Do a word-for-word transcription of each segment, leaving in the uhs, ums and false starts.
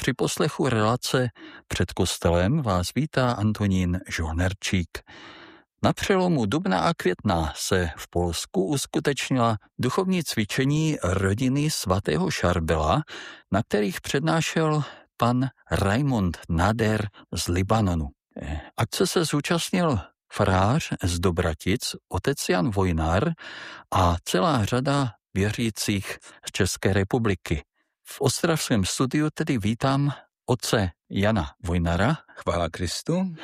Při poslechu relace Před kostelem vás vítá Antonín Žolnerčík. Na přelomu dubna a května se v Polsku uskutečnila duchovní cvičení rodiny svatého Šarbela, na kterých přednášel pan Raimund Nader z Libanonu. Akce se zúčastnil farář z Dobratic, otec Jan Vojnar a celá řada věřících z České republiky. V ostravském studiu tedy vítám otce Jana Vojnara. Chvála Kristu.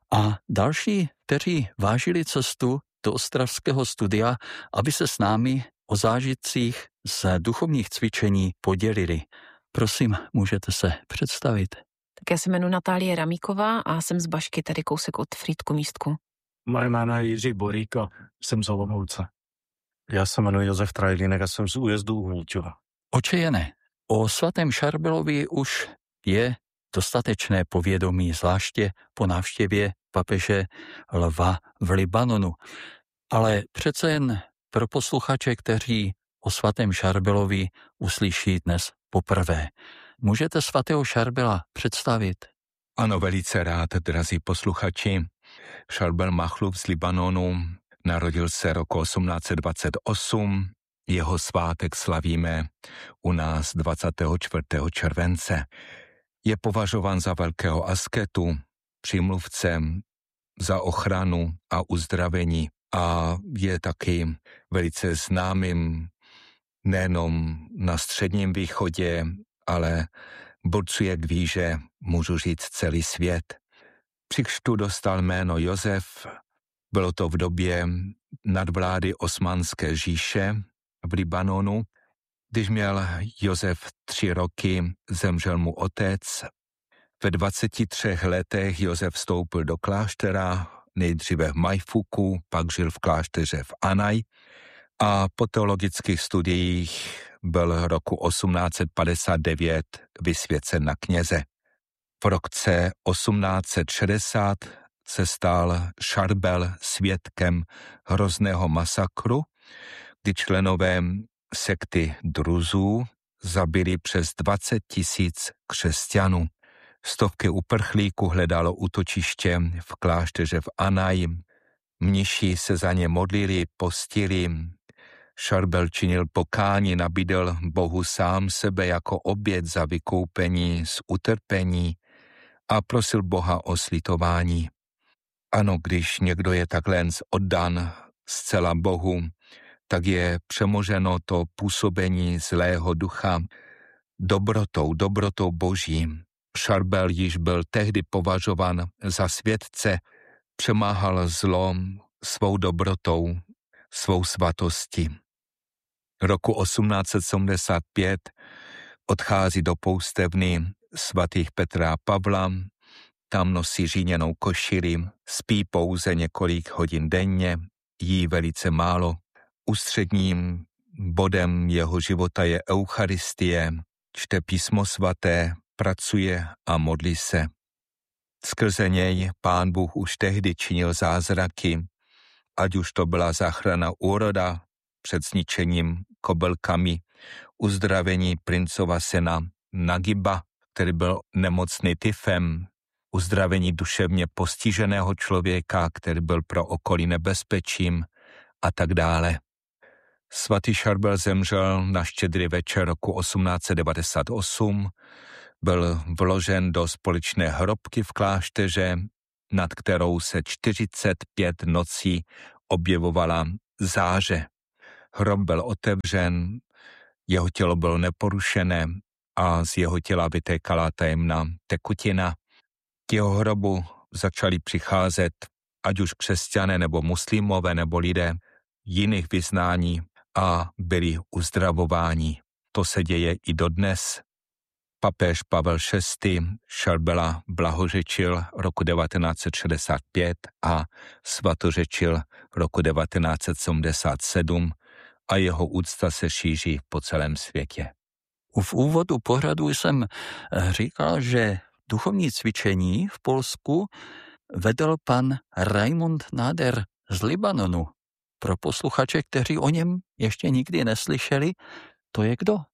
A další, kteří vážili cestu do ostravského studia, aby se s námi o zážitcích z duchovních cvičení podělili. Prosím, můžete se představit. Tak já se jmenuji Natálie Ramíková a jsem z Bašky, tady kousek od Frýdku-Místku. Moje jméno je Jiří Borík a jsem z Olomouce. Já se jmenuji Josef Trajlínek a jsem z újezdu Uhlíčova. Oče Jane, o svatém Šarbelovi už je dostatečné povědomí, zvláště po návštěvě papeže Lva v Libanonu. Ale přece jen pro posluchače, kteří o svatém Šarbelovi uslyší dnes poprvé. Můžete svatého Šarbela představit? Ano, velice rád, drazí posluchači. Šarbel Machluf z Libanonu narodil se roku osmnáct dvacet osm. Jeho svátek slavíme u nás dvacátého čtvrtého července. Je považován za velkého asketu, přímluvcem za ochranu a uzdravení a je taky velice známým nejenom na Středním východě, ale burcuje k výše, můžu říct, celý svět. Při křtu dostal jméno Josef, bylo to v době nadvlády Osmanské říše v Libanonu. Když měl Josef tři roky, zemřel mu otec. Ve dvaceti třech letech Josef vstoupil do kláštera, nejdříve v Majfuku, pak žil v klášteře v Anaj a po teologických studiích byl roku osmnáct padesát devět vysvěcen na kněze. V roce osmnáct šedesát se stal Šarbel svědkem hrozného masakru, kdy členové sekty Druzů zabili přes dvacet tisíc křesťanů. Stovky uprchlíků hledalo útočiště v klášteře v Anaj. Mniši se za ně modlili, postili. Šarbel činil pokání, nabídl Bohu sám sebe jako oběť za vykoupení z utrpení a prosil Boha o slitování. Ano, když někdo je takhle oddan zcela Bohu, tak je přemoženo to působení zlého ducha dobrotou, dobrotou Boží. Šarbel již byl tehdy považován za světce, přemáhal zlo svou dobrotou, svou svatostí. Roku osmnáct sedmdesát pět odchází do poustevny svatých Petra a Pavla, tam nosí říněnou košili, spí pouze několik hodin denně, jí velice málo. Ústředním bodem jeho života je Eucharistie, čte písmo svaté, pracuje a modlí se. Skrze něj Pán Bůh už tehdy činil zázraky, ať už to byla záchrana úroda před zničením kobylkami, uzdravení princova syna Nagiba, který byl nemocný tyfem, uzdravení duševně postiženého člověka, který byl pro okolí nebezpečím a tak dále. Svatý Šarbel zemřel na Štědrý večer roku osmnáct devadesát osm, byl vložen do společné hrobky v klášteře, nad kterou se čtyřicet pět nocí objevovala záře. Hrob byl otevřen, jeho tělo bylo neporušené a z jeho těla vytékala tajemná tekutina. K jeho hrobu začali přicházet ať už křesťané nebo muslimové nebo lidé jiných vyznání a byli uzdravováni. To se děje i dodnes. Papež Pavel šestý. Šarbela blahořečil roku devatenáct šedesát pět a svatořečil roku devatenáct sedmdesát sedm a jeho úcta se šíří po celém světě. V úvodu pořadu jsem říkal, že duchovní cvičení v Polsku vedl pan Raimund Nader z Libanonu. Pro posluchače, kteří o něm ještě nikdy neslyšeli, to je kdo?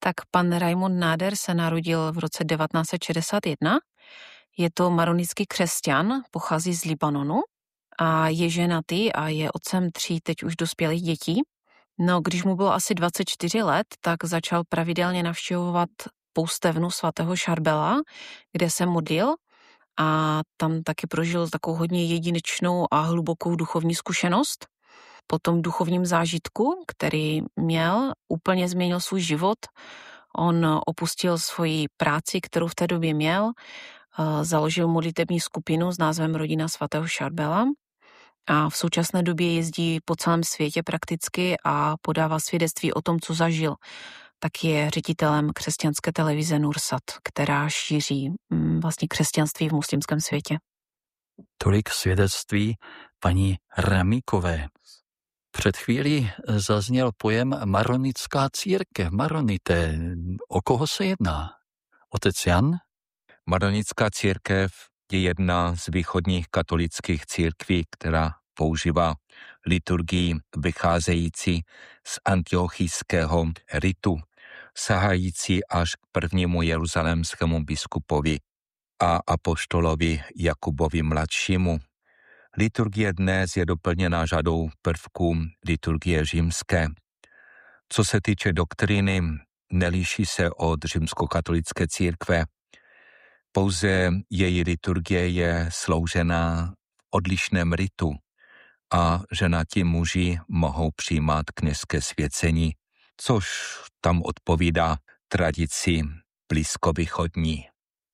Tak pan Raimund Náder se narodil v roce devatenáct set šedesát jedna. Je to maronický křesťan, pochází z Libanonu a je ženatý a je otcem tří teď už dospělých dětí. No, když mu bylo asi dvacet čtyři let, tak začal pravidelně navštěvovat poustevnu svatého Šarbela, kde se modlil a tam taky prožil takovou hodně jedinečnou a hlubokou duchovní zkušenost. Po tom duchovním zážitku, který měl, úplně změnil svůj život. On opustil svoji práci, kterou v té době měl, založil modlitební skupinu s názvem Rodina svatého Šarbela a v současné době jezdí po celém světě prakticky a podává svědectví o tom, co zažil. Tak je ředitelem křesťanské televize Nursat, která šíří vlastně křesťanství v muslimském světě. Tolik svědectví paní Ramíkové. Před chvílí zazněl pojem maronická církev, maronité. O koho se jedná? Otec Jan? Maronická církev je jedna z východních katolických církví, která používá liturgii vycházející z antiochijského ritu, sahající až k prvnímu jeruzalémskému biskupovi a apoštolovi Jakubovi mladšímu. Liturgie dnes je doplněna řadou prvků liturgie římské. Co se týče doktríny, nelíší se od římskokatolické církve. Pouze její liturgie je sloužená v odlišném ritu a ženatí muži mohou přijímat kněžské svěcení, což tam odpovídá tradici blízkovýchodní.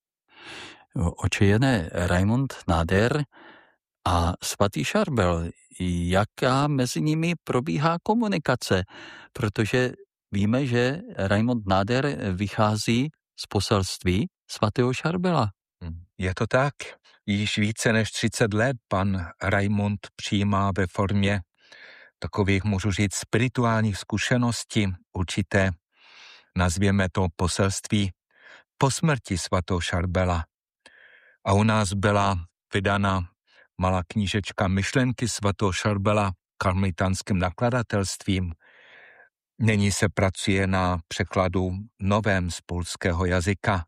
Očejené Raimund Náder a svatý Šarbel, jaká mezi nimi probíhá komunikace, protože víme, že Raimund Náder vychází z poselství svatého Šarbela. Je to tak. Již více než třicet let pan Raimund přijímá ve formě takových, můžu říct, spirituálních zkušeností určité, nazvěme to poselství po smrti svatého Šarbela. A u nás byla vydána malá knížečka Myšlenky svatého Šarbela karmelitánským nakladatelstvím. Nyní se pracuje na překladu novém z polského jazyka.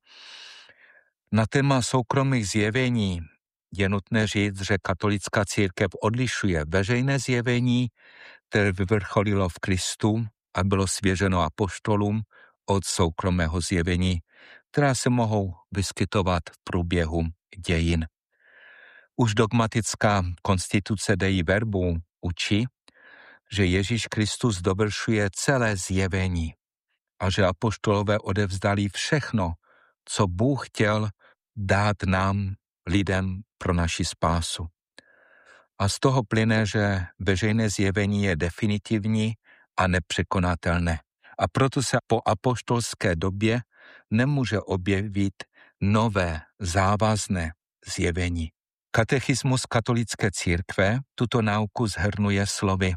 Na téma soukromých zjevení je nutné říct, že katolická církev odlišuje veřejné zjevení, které vyvrcholilo v Kristu a bylo svěřeno apoštolům, od soukromého zjevení, která se mohou vyskytovat v průběhu dějin. Už dogmatická konstituce Dei Verbum učí, že Ježíš Kristus dovršuje celé zjevení a že apoštolové odevzdali všechno, co Bůh chtěl dát nám, lidem, pro naši spásu. A z toho plyne, že veřejné zjevení je definitivní a nepřekonatelné. A proto se po apoštolské době nemůže objevit nové závazné zjevení. Katechismus katolické církve tuto nauku shrnuje slovy.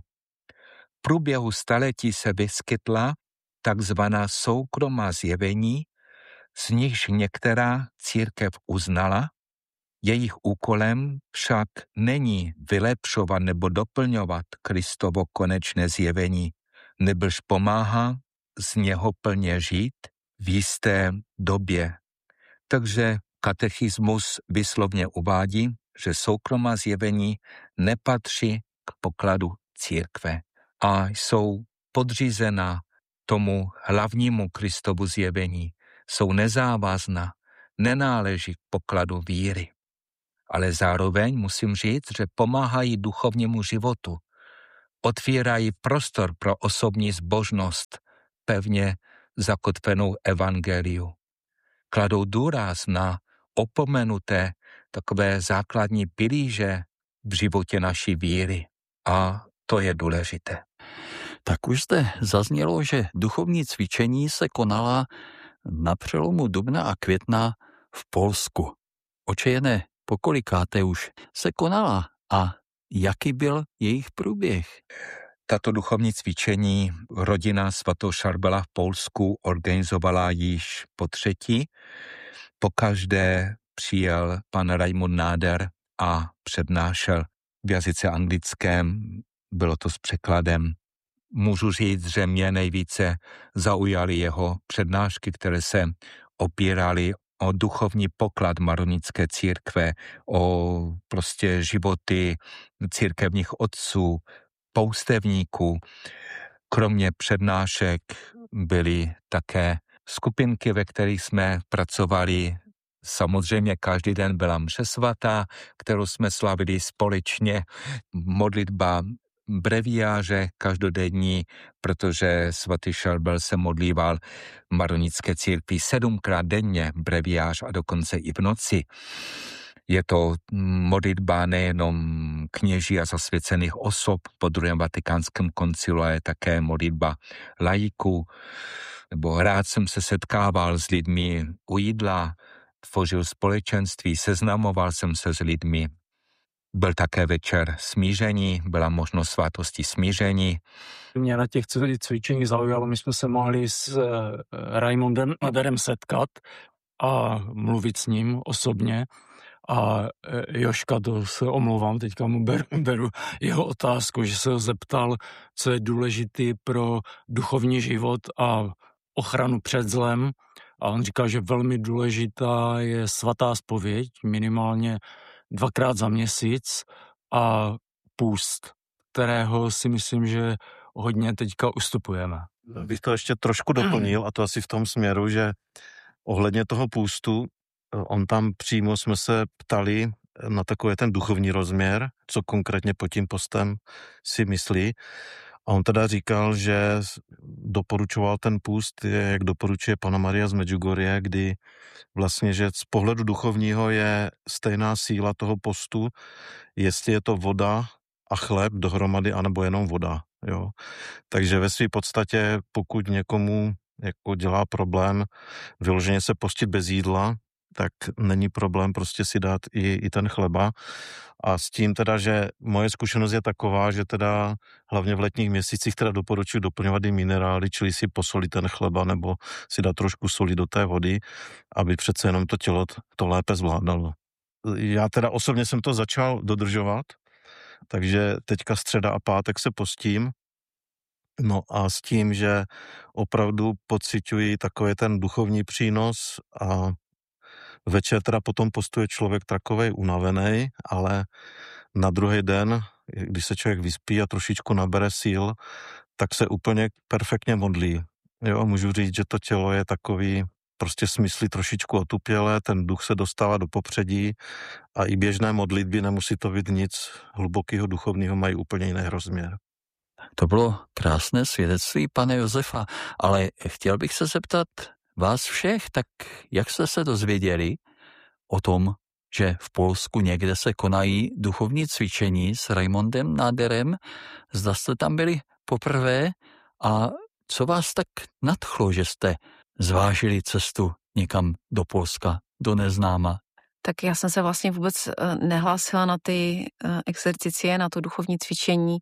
V průběhu staletí se vyskytla takzvaná soukromá zjevení, z nichž některá církev uznala, jejich úkolem však není vylepšovat nebo doplňovat Kristovo konečné zjevení, nebož pomáhá z něho plně žít v jisté době. Takže katechismus výslovně uvádí, že soukromá zjevení nepatří k pokladu církve a jsou podřízena tomu hlavnímu Kristovu zjevení, jsou nezávazná, nenáleží k pokladu víry. Ale zároveň musím říct, že pomáhají duchovnímu životu, otvírají prostor pro osobní zbožnost, pevně zakotvenou evangeliu. Kladou důraz na opomenuté takové základní pilíře v životě naší víry. A to je důležité. Tak už zde zaznělo, že duchovní cvičení se konala na přelomu dubna a května v Polsku. Očejené, pokolikáté už se konala a jaký byl jejich průběh? Tato duchovní cvičení rodina svatého Šarbela v Polsku organizovala již po třetí. Pokaždé přijel pan Raimund Náder a přednášel v jazyce anglickém, bylo to s překladem. můžu říct, že mě nejvíce zaujaly jeho přednášky, které se opíraly o duchovní poklad maronické církve, o prostě životy církevních otců, poustevníků. Kromě přednášek byly také skupinky, ve kterých jsme pracovali. Samozřejmě každý den byla mše svatá, kterou jsme slavili společně, modlitba breviáže každodenní, protože svatý Šarbel se modlíval v maronické církvi sedmkrát denně breviáž a dokonce i v noci. Je to modlitba nejenom kněží a zasvěcených osob po druhém vatikánském koncilu, ale také modlitba laiků. Nebo rád jsem se setkával s lidmi u jídla, tvořil společenství, seznamoval jsem se s lidmi. Byl také večer smíření, byla možnost svátosti smíření. Mě na těch cvičeních zaujalo, my jsme se mohli s Raimondem Naderem setkat a mluvit s ním osobně. A Joška, to se omlouvám, teďka mu beru, beru jeho otázku, že se ho zeptal, co je důležitý pro duchovní život a ochranu před zlem. A on říkal, že velmi důležitá je svatá zpověď, minimálně dvakrát za měsíc a půst, kterého si myslím, že hodně teďka ustupujeme. Bych to ještě trošku doplnil, a to asi v tom směru, že ohledně toho půstu, on tam přímo jsme se ptali na takový ten duchovní rozměr, co konkrétně pod tím postem si myslí. A on teda říkal, že doporučoval ten půst, jak doporučuje Panna Maria z Medjugorje, kdy vlastně, že z pohledu duchovního je stejná síla toho postu, jestli je to voda a chléb dohromady, anebo jenom voda. Jo. Takže ve své podstatě, pokud někomu jako dělá problém vyloženě se postit bez jídla, tak není problém prostě si dát i, i ten chleba. A s tím teda, že moje zkušenost je taková, že teda hlavně v letních měsících teda doporučuji doplňovat i minerály, čili si posolit ten chleba nebo si dát trošku soli do té vody, aby přece jenom to tělo to lépe zvládalo. Já teda osobně jsem to začal dodržovat, takže teďka středa a pátek se postím. No a s tím, že opravdu pociťuji takový ten duchovní přínos a večer teda potom postuje člověk takovej unavený, ale na druhý den, když se člověk vyspí a trošičku nabere síl, tak se úplně perfektně modlí. Jo, můžu říct, že to tělo je takový prostě smysly trošičku otupělé, ten duch se dostává do popředí a i běžné modlitby, nemusí to být nic hlubokého duchovního, mají úplně jiný rozměr. To bylo krásné svědectví, pane Josefa, ale chtěl bych se zeptat vás všech, tak jak jste se dozvěděli o tom, že v Polsku někde se konají duchovní cvičení s Raimondem Naderem? Zda jste tam byli poprvé a co vás tak nadchlo, že jste zvážili cestu někam do Polska, do neznáma? Tak já jsem se vlastně vůbec nehlásila na ty exercicie, na to duchovní cvičení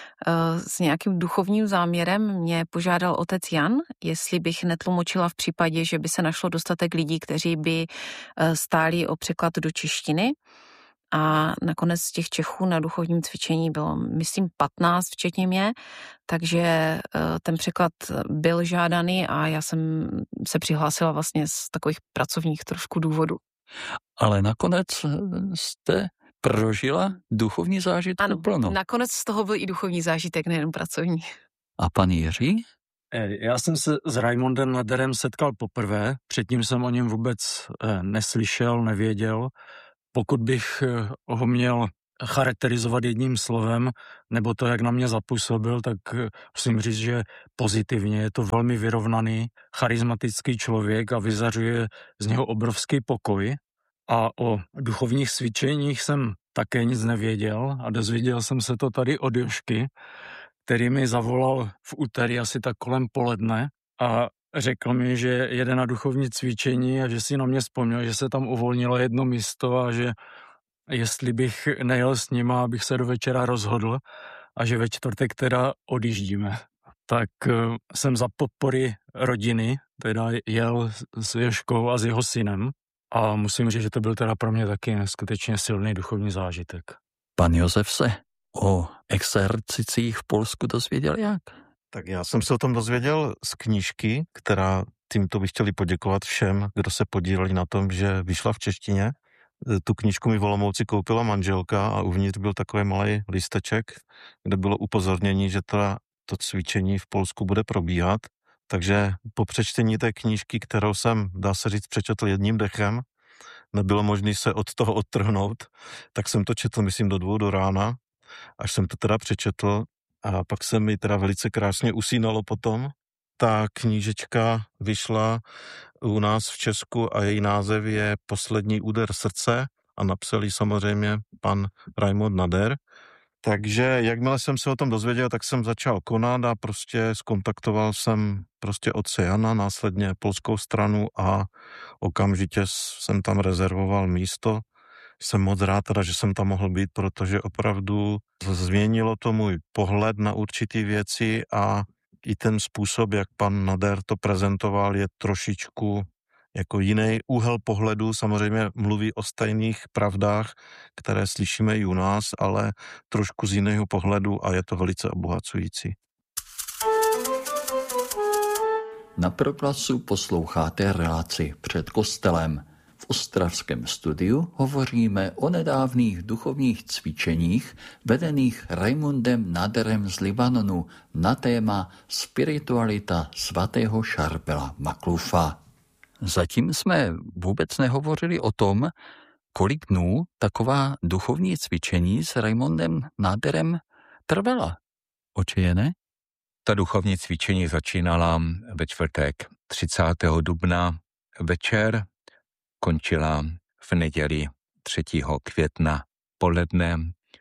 s nějakým duchovním záměrem. Mě požádal otec Jan, jestli bych netlumočila v případě, že by se našlo dostatek lidí, kteří by stáli o překlad do češtiny. A nakonec z těch Čechů na duchovním cvičení bylo, myslím, patnáct včetně mě, takže ten překlad byl žádaný a já jsem se přihlásila vlastně z takových pracovních trošku důvodů. Ale nakonec jste prožila duchovní zážitek ano, plno. Nakonec z toho byl i duchovní zážitek, nejen pracovní. A pan Jiří? Já jsem se s Raimondem Naderem setkal poprvé, předtím jsem o něm vůbec neslyšel, nevěděl. Pokud bych ho měl charakterizovat jedním slovem, nebo to, jak na mě zapůsobil, tak musím říct, že pozitivně. Je to velmi vyrovnaný, charismatický člověk a vyzařuje z něho obrovský pokoj. A o duchovních cvičeních jsem také nic nevěděl a dozvěděl jsem se to tady od Jošky, který mi zavolal v úterý asi tak kolem poledne a řekl mi, že jede na duchovní cvičení a že si na mě vzpomněl, že se tam uvolnilo jedno místo a že jestli bych nejel s nima, abych se do večera rozhodl a že ve čtvrtek teda odjíždíme. Tak uh, jsem za podpory rodiny teda jel s Joškou a s jeho synem a musím říct, že to byl teda pro mě taky neskutečně silný duchovní zážitek. Pan Josef se o exercicích v Polsku dozvěděl jak? Tak já jsem se o tom dozvěděl z knížky, která tímto bych chtěli poděkovat všem, kdo se podíleli na tom, že vyšla v češtině. Tu knížku mi v Olomouci koupila manželka a uvnitř byl takový malý lísteček, kde bylo upozornění, že teda to cvičení v Polsku bude probíhat. Takže po přečtení té knížky, kterou jsem, dá se říct, přečetl jedním dechem, nebylo možné se od toho odtrhnout, tak jsem to četl, myslím, do dvou do rána, až jsem to teda přečetl a pak se mi teda velice krásně usínalo potom. Ta knížečka vyšla u nás v Česku a její název je Poslední úder srdce a napsal ji samozřejmě pan Raimond Nader. Takže jakmile jsem se o tom dozvěděl, tak jsem začal konat a prostě skontaktoval jsem prostě otce Jana, následně polskou stranu a okamžitě jsem tam rezervoval místo. Jsem moc rád teda, že jsem tam mohl být, protože opravdu změnilo to můj pohled na určitý věci a i ten způsob, jak pan Nader to prezentoval, je trošičku jako jiný úhel pohledu. Samozřejmě mluví o stejných pravdách, které slyšíme i u nás, ale trošku z jiného pohledu a je to velice obohacující. Na Proglasu posloucháte relaci Před kostelem. V ostravském studiu hovoříme o nedávných duchovních cvičeních vedených Raimondem Naderem z Libanonu na téma spiritualita svatého Šarbela Maklufa. Zatím jsme vůbec nehovořili o tom, kolik dnů taková duchovní cvičení s Raimondem Naderem trvala. Oči ne? Ta duchovní cvičení začínala ve čtvrtek třicátého dubna večer, končila v neděli třetího května poledne.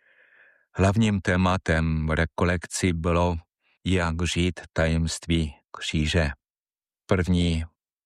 Hlavním tématem rekolekcí bylo, jak žít tajemství kříže. První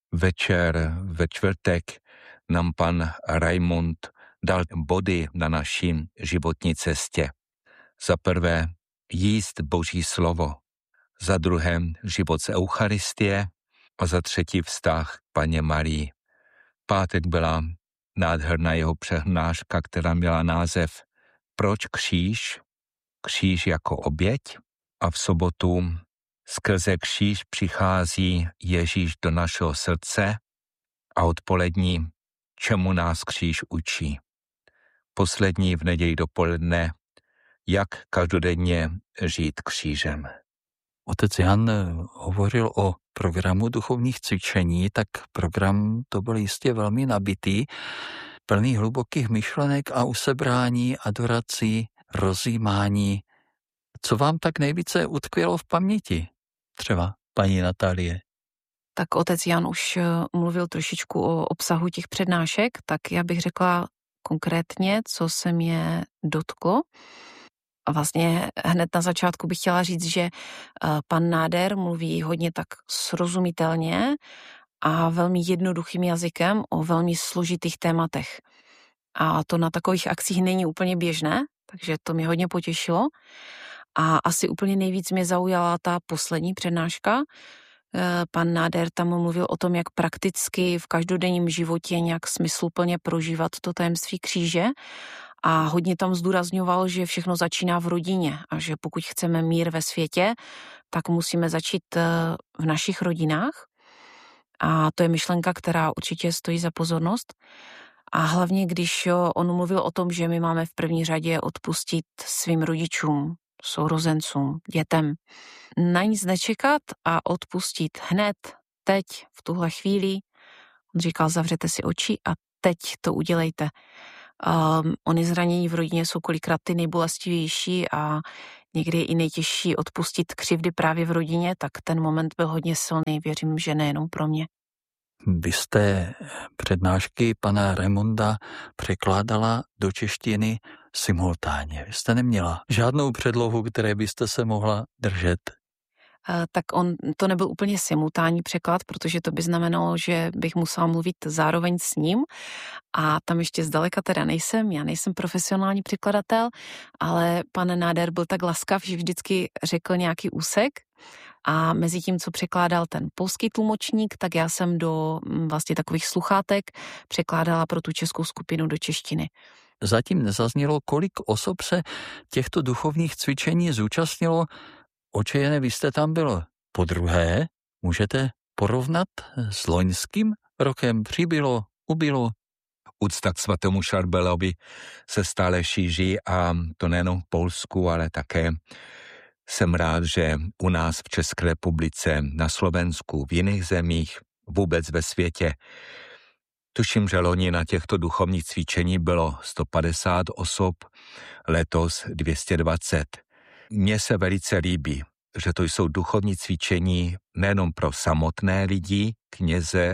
večer ve čtvrtek nám pan Raimond dal body na naší životní cestě. Za prvé jíst Boží slovo, za druhé život z Eucharistie a za třetí vztah k Panně Marii. Pátek byla nádherná jeho přednáška, která měla název Proč kříž? Kříž jako oběť. A v sobotu skrze kříž přichází Ježíš do našeho srdce a odpolední, čemu nás kříž učí. Poslední v neděli dopoledne, jak každodenně žít křížem. Otec Jan hovořil o programu duchovních cvičení, tak program to byl jistě velmi nabitý, plný hlubokých myšlenek a usebrání, adorací, rozjímání. Co vám tak nejvíce utkvělo v paměti? Třeba paní Natálie. Tak otec Jan už mluvil trošičku o obsahu těch přednášek, tak já bych řekla konkrétně, co se mě dotklo. A vlastně hned na začátku bych chtěla říct, že pan Nader mluví hodně tak srozumitelně a velmi jednoduchým jazykem o velmi složitých tématech. A to na takových akcích není úplně běžné, takže to mě hodně potěšilo. A asi úplně nejvíc mě zaujala ta poslední přednáška. Pan Nader tam mluvil o tom, jak prakticky v každodenním životě nějak smysluplně prožívat to tajemství kříže a hodně tam zdůrazňoval, že všechno začíná v rodině a že pokud chceme mír ve světě, tak musíme začít v našich rodinách a to je myšlenka, která určitě stojí za pozornost. A hlavně, když on mluvil o tom, že my máme v první řadě odpustit svým rodičům, sourozencům, dětem, na nic nečekat a odpustit hned, teď, v tuhle chvíli. On říkal, zavřete si oči a teď to udělejte. Um, ony zranění v rodině jsou kolikrát ty nejbolestivější a někdy je i nejtěžší odpustit křivdy právě v rodině, tak ten moment byl hodně silný, věřím, že nejenom pro mě. Vy jste přednášky pana Raimonda překládala do češtiny simultánně. Vy jste neměla žádnou předlohu, které byste se mohla držet. Tak on to nebyl úplně simultánní překlad, protože to by znamenalo, že bych musela mluvit zároveň s ním a tam ještě zdaleka teda nejsem, já nejsem profesionální překladatel, ale pan Nader byl tak laskav, že vždycky řekl nějaký úsek a mezi tím, co překládal ten polský tlumočník, tak já jsem do vlastně takových sluchátek překládala pro tu českou skupinu do češtiny. Zatím nezaznělo, kolik osob se těchto duchovních cvičení zúčastnilo Očejene, vy jste tam byl podruhé. Můžete porovnat s loňským rokem? Přibylo, ubylo? Úcta k svatému Šarbelovi se stále šíří a to nejenom v Polsku, ale také jsem rád, že u nás v České republice, na Slovensku, v jiných zemích, vůbec ve světě. Tuším, že loni na těchto duchovních cvičení bylo sto padesát osob, letos dvě stě dvacet. Mně se velice líbí, že to jsou duchovní cvičení nejenom pro samotné lidi, kněze,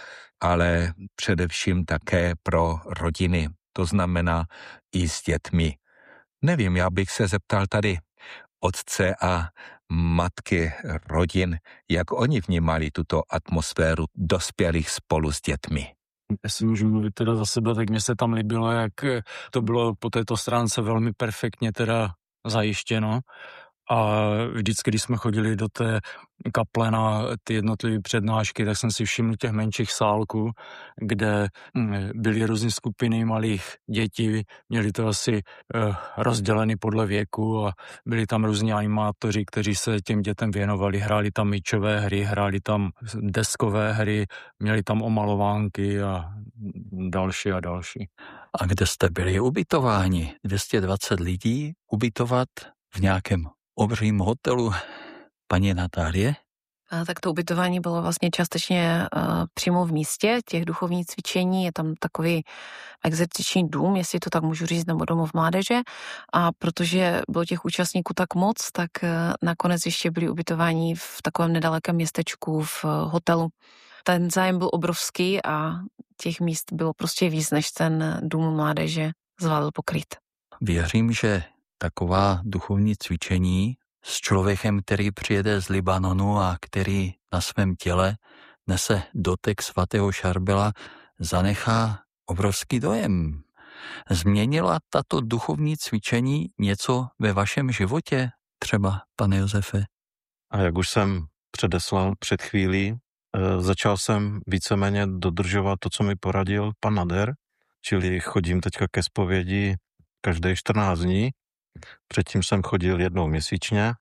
ale především také pro rodiny, to znamená i s dětmi. Nevím, já bych se zeptal tady otce a matky rodin, jak oni vnímali tuto atmosféru dospělých spolu s dětmi. Jestli můžu mluvit teda za sebe, tak mně se tam líbilo, jak to bylo po této stránce velmi perfektně teda zajištěno. A vždycky, když jsme chodili do té kaple na ty jednotlivé přednášky, tak jsem si všiml těch menších sálků, kde byly různé skupiny malých dětí, měli to asi eh, rozděleny podle věku a byli tam různí animátoři, kteří se těm dětem věnovali, hráli tam míčové hry, hráli tam deskové hry, měli tam omalovánky a další a další. A kde jste byli ubytováni? dvě stě dvacet lidí ubytovat v nějakém obřím hotelu, paní Natálie? A tak to ubytování bylo vlastně částečně uh, přímo v místě těch duchovních cvičení. Je tam takový exerciční dům, jestli to tak můžu říct, nebo domov mládeže. A protože bylo těch účastníků tak moc, tak uh, nakonec ještě byli ubytováni v takovém nedalekém městečku v uh, hotelu. Ten zájem byl obrovský a těch míst bylo prostě víc, než ten dům mládeže zvládl pokryt. Věřím, že taková duchovní cvičení s člověkem, který přijede z Libanonu a který na svém těle nese dotek svatého Šarbela, zanechá obrovský dojem. Změnila tato duchovní cvičení něco ve vašem životě, třeba, pane Josefe? A jak už jsem předeslal před chvílí, začal jsem víceméně dodržovat to, co mi poradil pan Nader, čili chodím teďka ke zpovědi každé čtrnáct dní. Předtím jsem chodil jednou měsíčně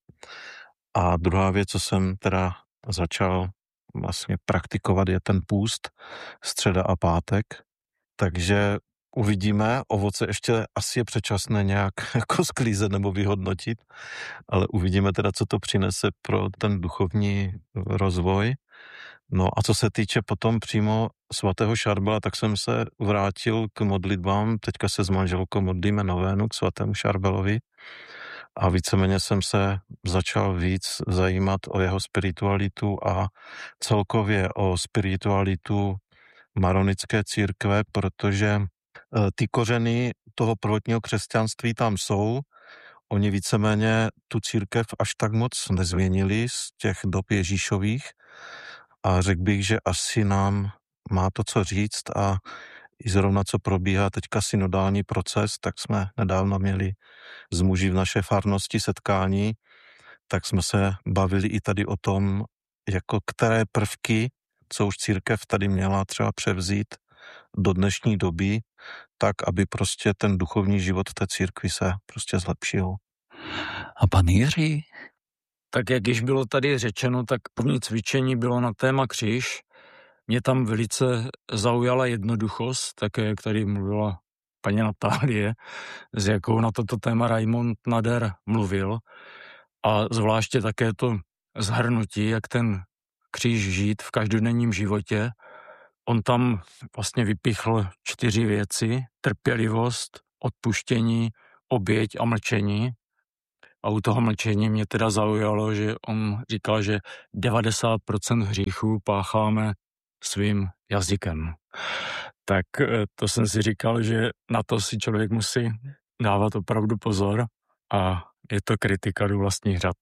a druhá věc, co jsem teda začal vlastně praktikovat, je ten půst středa a pátek. Takže uvidíme, ovoce ještě asi je předčasné nějak jako sklízet nebo vyhodnotit, ale uvidíme teda, co to přinese pro ten duchovní rozvoj. No a co se týče potom přímo svatého Šarbela, tak jsem se vrátil k modlitbám. Teďka se s manželkou modlíme novénu k svatému Šarbelovi a víceméně jsem se začal víc zajímat o jeho spiritualitu a celkově o spiritualitu maronické církve, protože ty kořeny toho prvotního křesťanství tam jsou. Oni víceméně tu církev až tak moc nezměnili z těch dob Ježíšových. A řekl bych, že asi nám má to co říct a i zrovna co probíhá teďka synodální proces, tak jsme nedávno měli s muži v naše farnosti setkání, tak jsme se bavili i tady o tom, jako které prvky, co už církev tady měla třeba převzít do dnešní doby, tak aby prostě ten duchovní život té církvi se prostě zlepšil. A pan Jiří? Tak jak již bylo tady řečeno, tak první cvičení bylo na téma kříž. Mě tam velice zaujala jednoduchost, také jak tady mluvila paní Natálie, s jakou na toto téma Raimond Nader mluvil. A zvláště také to zhrnutí, jak ten kříž žít v každodenním životě. On tam vlastně vypíchl čtyři věci: trpělivost, odpuštění, oběť a mlčení. A u toho mlčení mě teda zaujalo, že on říkal, že devadesát procent hříchů pácháme svým jazykem. Tak to jsem si říkal, že na to si člověk musí dávat opravdu pozor a je to kritika do vlastních řad.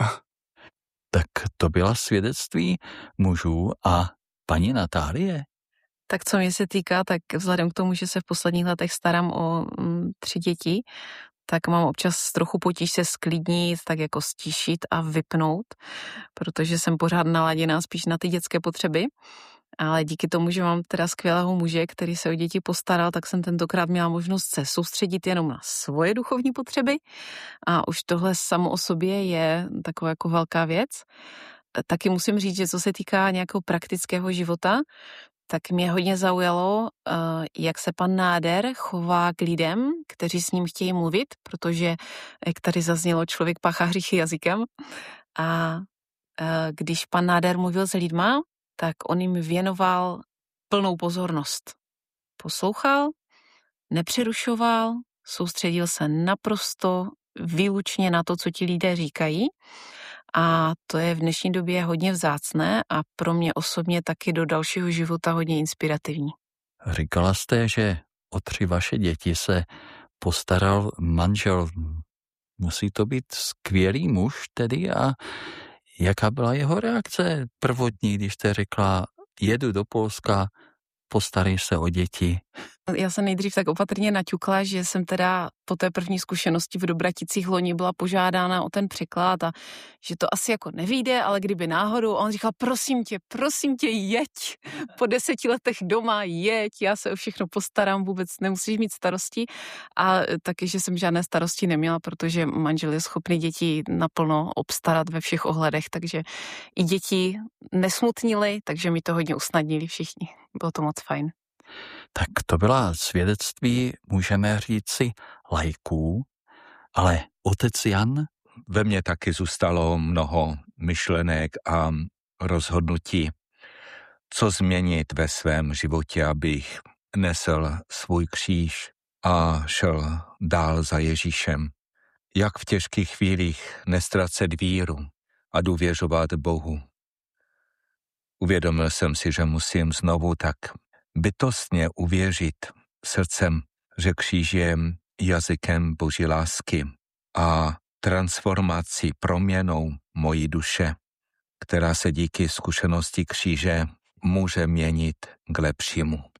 Tak to byla svědectví mužů a paní Natálie. Tak co mě se týká, tak vzhledem k tomu, že se v posledních letech starám o mm, tři děti, tak mám občas trochu potíž se sklidnit, tak jako stíšit a vypnout, protože jsem pořád naladěná spíš na ty dětské potřeby. Ale díky tomu, že mám teda skvělého muže, který se o děti postaral, tak jsem tentokrát měla možnost se soustředit jenom na svoje duchovní potřeby a už tohle samo o sobě je taková jako velká věc. Taky musím říct, že co se týká nějakého praktického života, tak mě hodně zaujalo, jak se pan Náder chová k lidem, kteří s ním chtějí mluvit, protože, jak tady zaznělo, člověk páchá hříchy jazykem. A když pan Náder mluvil s lidma, tak on jim věnoval plnou pozornost. Poslouchal, nepřerušoval, soustředil se naprosto výlučně na to, co ti lidé říkají. A to je v dnešní době hodně vzácné a pro mě osobně taky do dalšího života hodně inspirativní. Říkala jste, že o tři vaše děti se postaral manžel. Musí to být skvělý muž tedy a jaká byla jeho reakce prvotní, když jste řekla, jedu do Polska, postarej se o děti? Já jsem nejdřív tak opatrně naťukla, že jsem teda po té první zkušenosti v Dobraticích loni byla požádána o ten překlad a že to asi jako nevyjde, ale kdyby náhodou. A on říkal, prosím tě, prosím tě, jeď. Po deseti letech doma, jeď, já se o všechno postarám, vůbec nemusíš mít starosti. A taky, že jsem žádné starosti neměla, protože manžel je schopný děti naplno obstarat ve všech ohledech, takže i děti nesmutnili, takže mi to hodně usnadnili všichni. Bylo to moc fajn. Tak to byla svědectví, můžeme říci, laiků, ale otec Jan? Ve mně taky zůstalo mnoho myšlenek a rozhodnutí, co změnit ve svém životě, abych nesl svůj kříž a šel dál za Ježíšem. Jak v těžkých chvílích nestracet víru a důvěřovat Bohu. Uvědomil jsem si, že musím znovu tak bytostně uvěřit srdcem, že kříž je jazykem Boží lásky a transformací, proměnou mojí duše, která se díky zkušenosti kříže může měnit k lepšímu.